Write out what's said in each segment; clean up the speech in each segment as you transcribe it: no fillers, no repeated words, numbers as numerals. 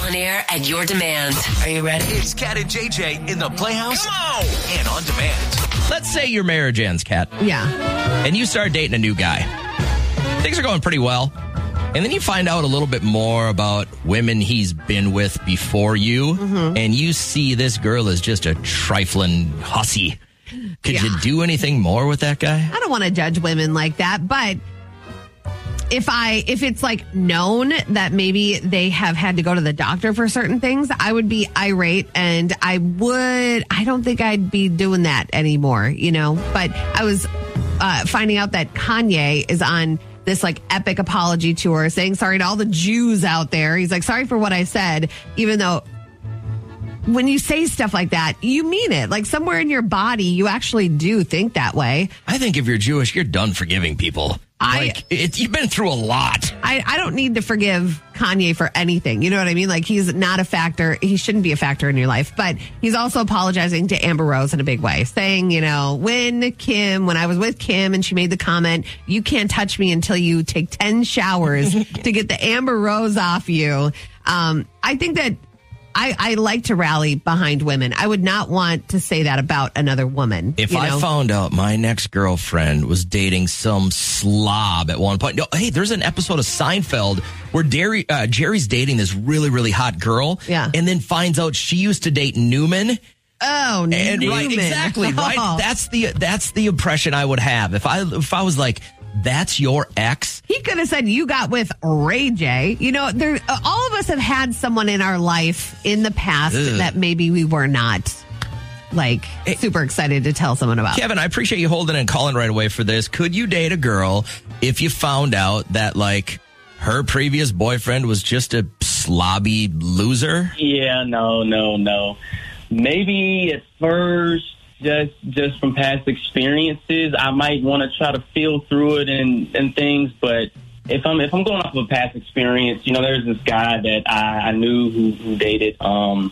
On air at your demand. Are you ready? It's Kat and JJ in the Playhouse. Come on! And on demand. Let's say your marriage ends, Kat. Yeah. And you start dating a new guy. Things are going pretty well. And then you find out a little bit more about women he's been with before you. Mm-hmm. And you see this girl is just a trifling hussy. Could you do anything more with that guy? I don't want to judge women like that, but if it's like known that maybe they have had to go to the doctor for certain things, I would be irate, and I don't think I'd be doing that anymore, you know. But I was finding out that Kanye is on this like epic apology tour saying sorry to all the Jews out there. He's like, sorry for what I said, even though when you say stuff like that, you mean it. Like somewhere in your body, you actually do think that way. I think if you're Jewish, you're done forgiving people. You've been through a lot. I don't need to forgive Kanye for anything. You know what I mean? Like, he's not a factor. He shouldn't be a factor in your life. But he's also apologizing to Amber Rose in a big way, saying, you know, when I was with Kim and she made the comment, you can't touch me until you take 10 showers to get the Amber Rose off you. I think that I like to rally behind women. I would not want to say that about another woman. If I found out my next girlfriend was dating some slob at one point. No, hey, there's an episode of Seinfeld where Jerry's dating this really, really hot girl. Yeah. And then finds out she used to date Newman. Oh, and Newman. Right, exactly, right? Oh. That's the impression I would have. If I was like, that's your ex? He could have said you got with Ray J. You know, all of us have had someone in our life in the past that maybe we were not super excited to tell someone about. Kevin, I appreciate you holding and calling right away for this. Could you date a girl if you found out that like her previous boyfriend was just a slobby loser? Yeah, no. Maybe at first, just from past experiences, I might want to try to feel through it and things. But if I'm going off of a past experience, you know, there's this guy that I knew who dated a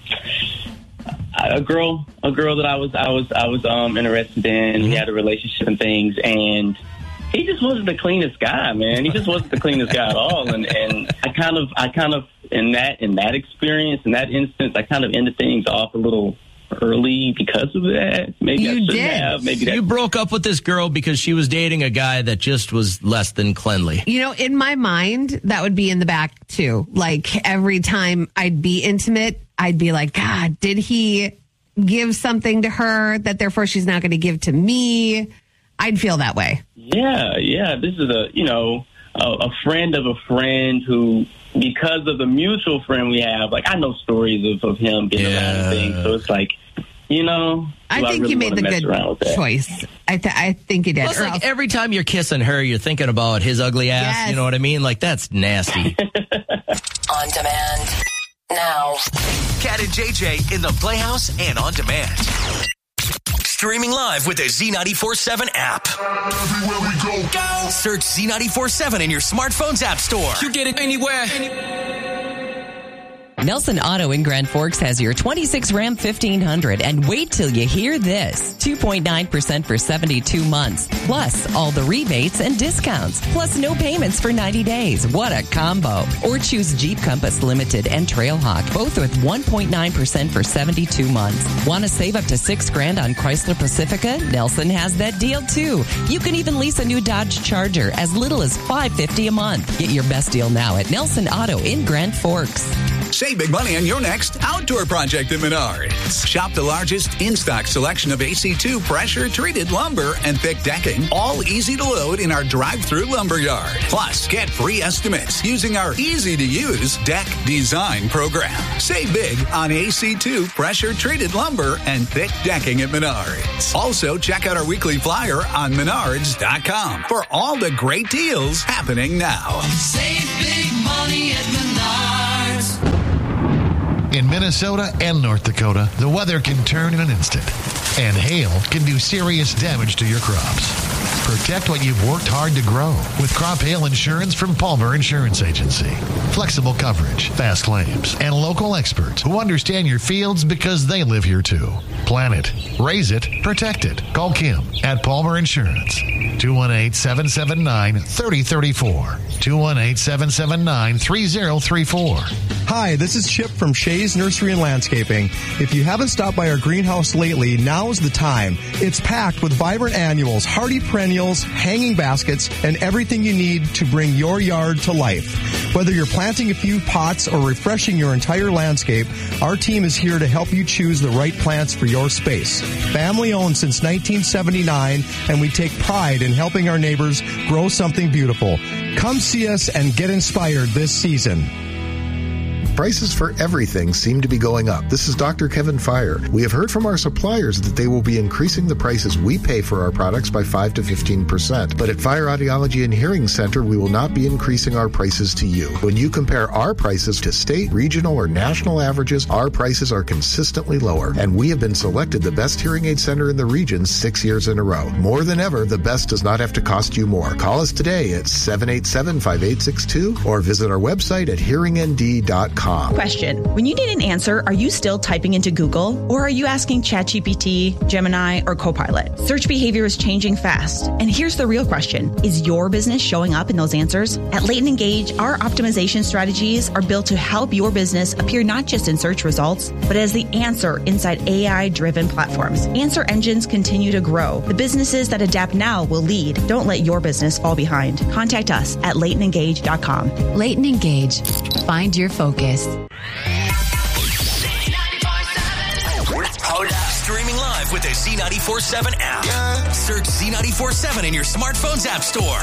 girl that I was interested in. We had a relationship and things, and he just wasn't the cleanest guy, man. He just wasn't the cleanest guy at all. And I kind of in that experience, in that instance, I kind of ended things off a little early because of that. Maybe I shouldn't have. Maybe you broke up with this girl because she was dating a guy that just was less than cleanly. You know, in my mind, that would be in the back too. Like every time I'd be intimate, I'd be like, God, did he give something to her that therefore she's not going to give to me? I'd feel that way. Yeah. This is a friend of a friend who, because of the mutual friend we have, like I know stories of him getting around and things. So it's like, you know, I think you made the good choice. I think you did. Plus, like every time you're kissing her, you're thinking about his ugly ass. Yes. You know what I mean? Like that's nasty. On demand now. Kat and JJ in the Playhouse and on demand. Streaming live with the Z94.7 app. Everywhere we go. Search Z94.7 in your smartphone's app store. You get it anywhere. Nelson Auto in Grand Forks has your 26 Ram 1500, and wait till you hear this. 2.9% for 72 months, plus all the rebates and discounts, plus no payments for 90 days. What a combo. Or choose Jeep Compass Limited and Trailhawk, both with 1.9% for 72 months. Want to save up to $6,000 on Chrysler Pacifica? Nelson has that deal too. You can even lease a new Dodge Charger as little as $550 a month. Get your best deal now at Nelson Auto in Grand Forks. Save big money on your next outdoor project at Menards. Shop the largest in-stock selection of AC2 pressure-treated lumber and thick decking, all easy to load in our drive-through lumber yard. Plus, get free estimates using our easy-to-use deck design program. Save big on AC2 pressure-treated lumber and thick decking at Menards. Also, check out our weekly flyer on Menards.com for all the great deals happening now. Save big money at Menards. In Minnesota and North Dakota, the weather can turn in an instant, and hail can do serious damage to your crops. Protect what you've worked hard to grow with crop hail insurance from Palmer Insurance Agency. Flexible coverage, fast claims, and local experts who understand your fields because they live here too. Plan it, raise it, protect it. Call Kim at Palmer Insurance. 218-779-3034. 218-779-3034. Hi, this is Chip from Shays Nursery and Landscaping. If you haven't stopped by our greenhouse lately, now's the time. It's packed with vibrant annuals, hardy perennials, hanging baskets, and everything you need to bring your yard to life. Whether you're planting a few pots or refreshing your entire landscape, our team is here to help you choose the right plants for your space. Family owned since 1979, and we take pride in helping our neighbors grow something beautiful. Come see us and get inspired this season. Prices for everything seem to be going up. This is Dr. Kevin Fire. We have heard from our suppliers that they will be increasing the prices we pay for our products by 5 to 15%. But at Fire Audiology and Hearing Center, we will not be increasing our prices to you. When you compare our prices to state, regional, or national averages, our prices are consistently lower. And we have been selected the best hearing aid center in the region 6 years in a row. More than ever, the best does not have to cost you more. Call us today at 787-5862 or visit our website at hearingnd.com. Question. When you need an answer, are you still typing into Google or are you asking ChatGPT, Gemini, or Copilot? Search behavior is changing fast. And here's the real question. Is your business showing up in those answers? At Leighton Engage, our optimization strategies are built to help your business appear not just in search results, but as the answer inside AI-driven platforms. Answer engines continue to grow. The businesses that adapt now will lead. Don't let your business fall behind. Contact us at LeightonEngage.com. Leighton Engage. Find your focus. Streaming live with the Z94.7 app. Search Z94.7 in your smartphone's app store.